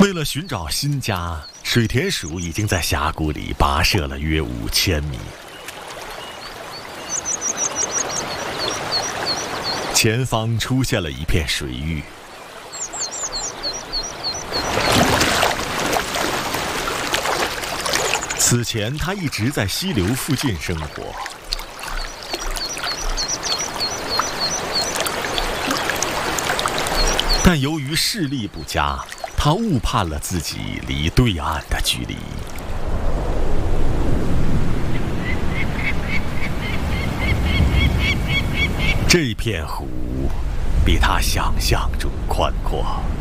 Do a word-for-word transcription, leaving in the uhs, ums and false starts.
为了寻找新家，水田鼠已经在峡谷里跋涉了约五千米。前方出现了一片水域，此前他一直在溪流附近生活，但由于视力不佳，他误判了自己离对岸的距离。这片湖比他想象中宽阔。